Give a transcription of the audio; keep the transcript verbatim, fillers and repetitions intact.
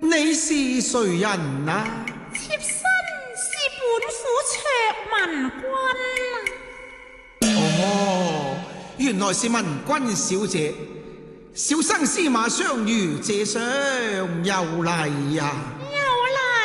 你是誰人啊？ 妾身是本府卓文君。 哦，原來是文君小姐，小生司馬相如，謝上有禮呀。